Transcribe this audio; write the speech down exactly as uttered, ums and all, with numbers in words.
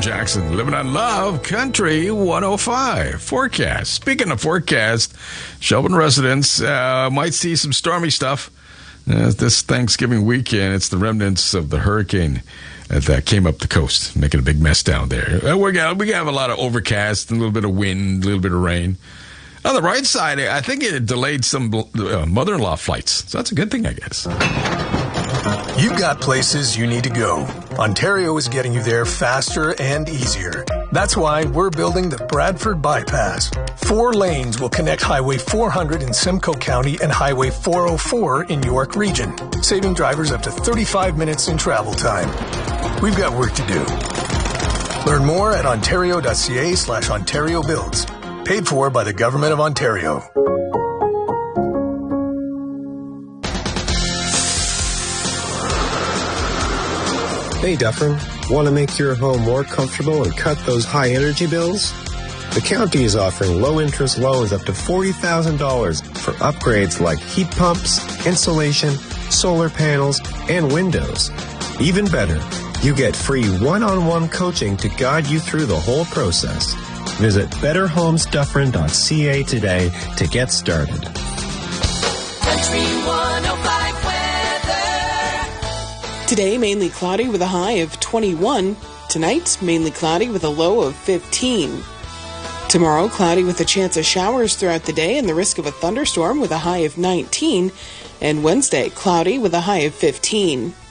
Jackson, living on Love Country one oh five. Forecast. Speaking of forecast, Shelburne residents uh, might see some stormy stuff uh, this Thanksgiving weekend. It's the remnants of the hurricane that came up the coast, making a big mess down there. Uh, we're gonna, we have a lot of overcast, a little bit of wind, a little bit of rain. On the right side, I think it delayed some uh, mother-in-law flights. So that's a good thing, I guess. You've got places you need to go. Ontario is getting you there faster and easier. That's why we're building the Bradford Bypass. Four lanes will connect Highway four hundred in Simcoe County and Highway four oh four in York Region, saving drivers up to thirty-five minutes in travel time. We've got work to do. Learn more at ontario.ca slash Ontario Builds. Paid for by the Government of Ontario. Hey Dufferin, want to make your home more comfortable and cut those high energy bills? The county is offering low-interest loans up to forty thousand dollars for upgrades like heat pumps, insulation, solar panels, and windows. Even better, you get free one-on-one coaching to guide you through the whole process. Visit better homes dufferin dot c a today to get started. Country one oh five weather. Today, mainly cloudy with a high of twenty-one. Tonight, mainly cloudy with a low of fifteen. Tomorrow, cloudy with a chance of showers throughout the day and the risk of a thunderstorm with a high of nineteen. And Wednesday, cloudy with a high of fifteen.